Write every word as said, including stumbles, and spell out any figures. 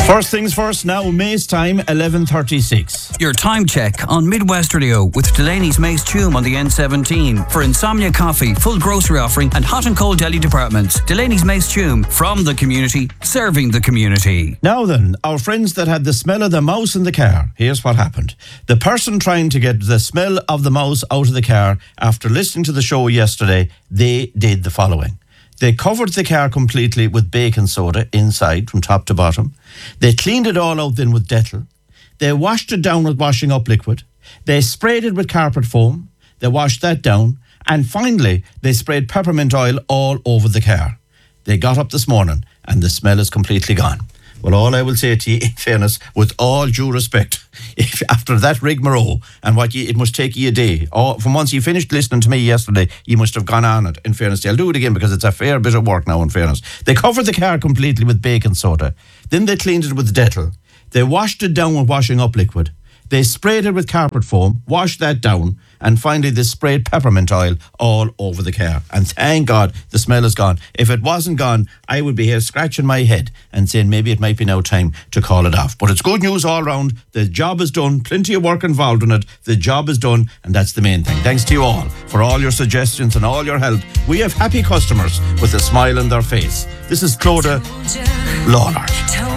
First things first, now May's time, eleven thirty-six. Your time check on Midwest Radio with Delaney's Mace Tume on the N seventeen. For Insomnia Coffee, full grocery offering and hot and cold deli departments. Delaney's Mace Tume, from the community, serving the community. Now then, our friends that had the smell of the mouse in the car, here's what happened. The person trying to get the smell of the mouse out of the car after listening to the show yesterday, they did the following. They covered the car completely with baking soda inside from top to bottom. They cleaned it all out then with Dettol. They washed it down with washing up liquid. They sprayed it with carpet foam. They washed that down. And finally, they sprayed peppermint oil all over the car. They got up this morning and the smell is completely gone. Well, all I will say to you, in fairness, with all due respect, if after that rigmarole and what you, it must take you a day, or from once you finished listening to me yesterday, you must have gone on it. In fairness, I'll do it again because it's a fair bit of work now. In fairness, they covered the car completely with baking soda. Then they cleaned it with Dettol. They washed it down with washing up liquid. They sprayed it with carpet foam, washed that down, and finally they sprayed peppermint oil all over the car. And thank God the smell is gone. If it wasn't gone, I would be here scratching my head and saying maybe it might be now time to call it off. But it's good news all round. The job is done. Plenty of work involved in it. The job is done, and that's the main thing. Thanks to you all for all your suggestions and all your help. We have happy customers with a smile on their face. This is Clodagh Lawlord.